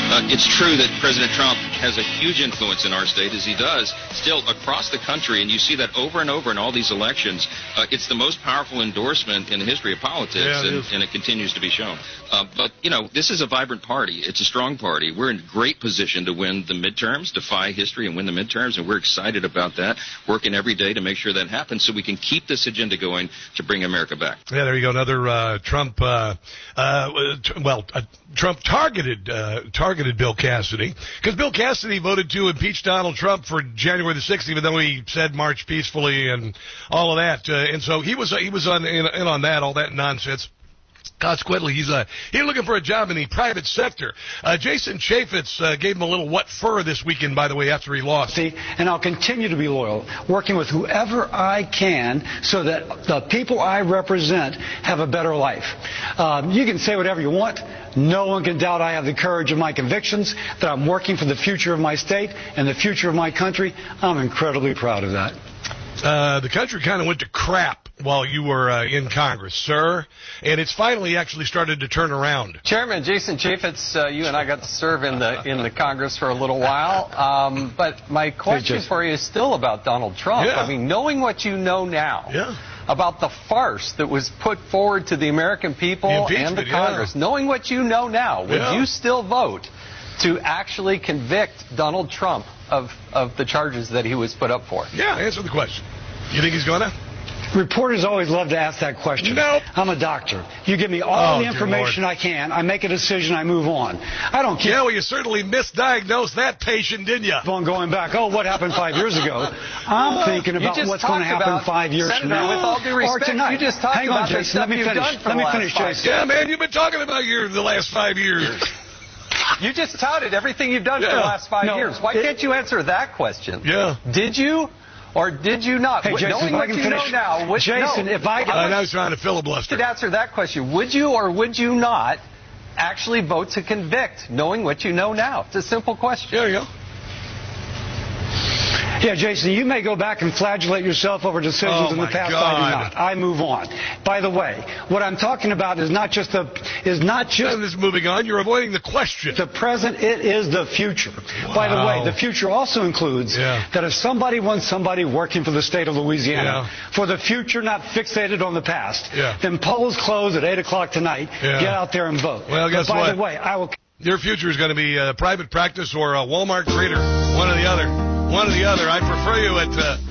It's true that President Trump has a huge influence in our state, as he does still across the country, and you see that over and over in all these elections. It's the most powerful endorsement in the history of politics, and it continues to be shown. But, this is a vibrant party. It's a strong party. We're in great position to win the midterms, defy history and win the midterms, and we're excited about that, working every day to make sure that happens so we can keep this agenda going to bring America back. Yeah, there you go. Another Trump, Trump targeted Bill Cassidy, because Bill Cassidy voted to impeach Donald Trump for January the 6th, even though he said march peacefully and all of that. And so he was in on that, all that nonsense. Consequently, he's looking for a job in the private sector. Jason Chaffetz gave him a little what for this weekend, by the way, after he lost. And I'll continue to be loyal, working with whoever I can so that the people I represent have a better life. You can say whatever you want. No one can doubt I have the courage of my convictions, that I'm working for the future of my state and the future of my country. I'm incredibly proud of that. The country kind of went to crap while you were in Congress, sir, and it's finally actually started to turn around. Chairman Jason Chaffetz, you and I got to serve in the Congress for a little while, but my question for you is still about Donald Trump. Yeah. I mean, knowing what you know now about the farce that was put forward to the American people and the Congress, knowing what you know now, would you still vote to actually convict Donald Trump of the charges that he was put up for? Yeah, answer the question. You think he's going to? Reporters always love to ask that question. Nope. I'm a doctor. You give me all the information I can. I make a decision. I move on. I don't care. Yeah, well, you certainly misdiagnosed that patient, didn't you? On going back, what happened 5 years ago? I'm thinking about what's going to happen 5 years from now. With all due respect, or tonight. You just talked Hang on, about Jason. Let me finish, Jason. Yeah, man, you've been talking about the last 5 years. You just touted everything you've done for the last 5 years. Why can't you answer that question? Yeah. Did you or did you not? Hey, Jason, knowing what you know now, Jason, if I can... I was trying to filibuster. To answer that question, would you or would you not actually vote to convict, knowing what you know now? It's a simple question. There you go. Yeah, Jason, you may go back and flagellate yourself over decisions in the past. God. I do not. I move on. By the way, what I'm talking about is not just This moving on. You're avoiding the question. The present. It is the future. Wow. By the way, the future also includes that if somebody wants somebody working for the state of Louisiana for the future, not fixated on the past, then polls close at 8 o'clock tonight. Get out there and vote. Well, guess what? By the way, I will. Your future is going to be private practice or a Walmart greeter. One or the other. One or the other. I prefer you at